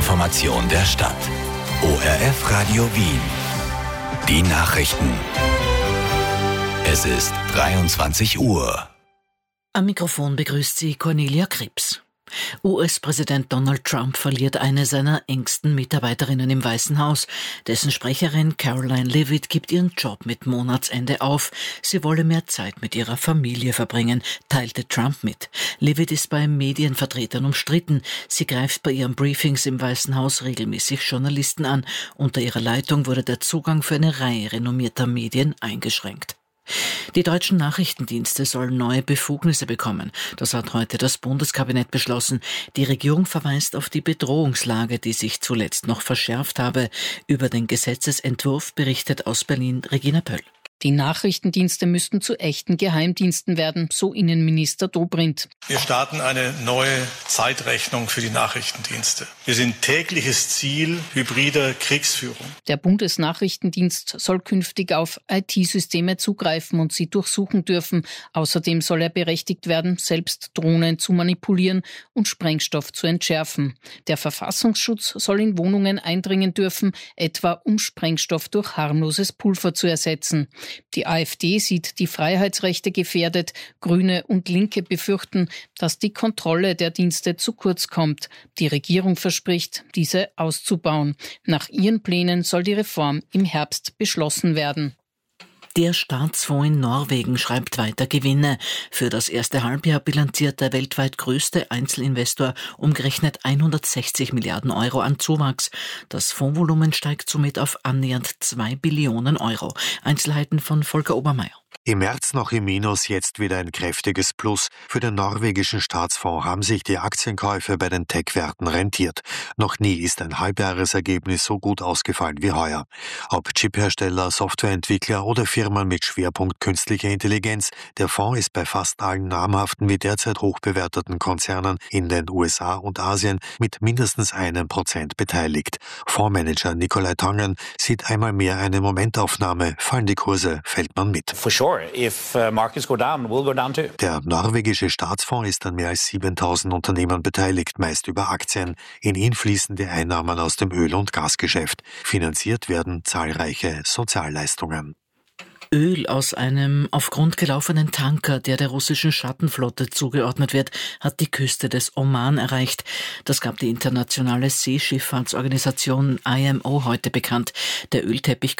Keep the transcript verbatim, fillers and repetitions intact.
Information der Stadt. O R F Radio Wien. Die Nachrichten. Es ist dreiundzwanzig Uhr. Am Mikrofon begrüßt sie Cornelia Krebs. U S-Präsident Donald Trump verliert eine seiner engsten Mitarbeiterinnen im Weißen Haus. Dessen Sprecherin Karoline Leavitt gibt ihren Job mit Monatsende auf. Sie wolle mehr Zeit mit ihrer Familie verbringen, teilte Trump mit. Leavitt ist bei Medienvertretern umstritten. Sie greift bei ihren Briefings im Weißen Haus regelmäßig Journalisten an. Unter ihrer Leitung wurde der Zugang für eine Reihe renommierter Medien eingeschränkt. Die deutschen Nachrichtendienste sollen neue Befugnisse bekommen. Das hat heute das Bundeskabinett beschlossen. Die Regierung verweist auf die Bedrohungslage, die sich zuletzt noch verschärft habe. Über den Gesetzesentwurf berichtet aus Berlin Regina Pöll. Die Nachrichtendienste müssten zu echten Geheimdiensten werden, so Innenminister Dobrindt. Wir starten eine neue Zeitrechnung für die Nachrichtendienste. Wir sind tägliches Ziel hybrider Kriegsführung. Der Bundesnachrichtendienst soll künftig auf I T-Systeme zugreifen und sie durchsuchen dürfen. Außerdem soll er berechtigt werden, selbst Drohnen zu manipulieren und Sprengstoff zu entschärfen. Der Verfassungsschutz soll in Wohnungen eindringen dürfen, etwa um Sprengstoff durch harmloses Pulver zu ersetzen. Die AfD sieht die Freiheitsrechte gefährdet. Grüne und Linke befürchten, dass die Kontrolle der Dienste zu kurz kommt. Die Regierung verspricht, diese auszubauen. Nach ihren Plänen soll die Reform im Herbst beschlossen werden. Der Staatsfonds in Norwegen schreibt weiter Gewinne. Für das erste Halbjahr bilanziert der weltweit größte Einzelinvestor umgerechnet hundertsechzig Milliarden Euro an Zuwachs. Das Fondsvolumen steigt somit auf annähernd zwei Billionen Euro. Einzelheiten von Volker Obermeier. Im März noch im Minus, jetzt wieder ein kräftiges Plus. Für den norwegischen Staatsfonds haben sich die Aktienkäufe bei den Tech-Werten rentiert. Noch nie ist ein Halbjahresergebnis so gut ausgefallen wie heuer. Ob Chiphersteller, Softwareentwickler oder Firmen mit Schwerpunkt künstlicher Intelligenz, der Fonds ist bei fast allen namhaften wie derzeit hochbewerteten Konzernen in den U S A und Asien mit mindestens einem Prozent beteiligt. Fondsmanager Nikolai Tangen sieht einmal mehr eine Momentaufnahme. Fallen die Kurse, fällt man mit. For sure. If uh, markets go down, we'll go down too. Der norwegische Staatsfonds ist an mehr als siebentausend Unternehmen beteiligt, meist über Aktien. In ihn fließen die Einnahmen aus dem Öl- und Gasgeschäft. Finanziert werden zahlreiche Sozialleistungen. Öl aus einem auf Grund gelaufenen Tanker, der der russischen Schattenflotte zugeordnet wird, hat die Küste des Oman erreicht. Das gab die internationale Seeschifffahrtsorganisation I M O heute bekannt. Der Ölteppich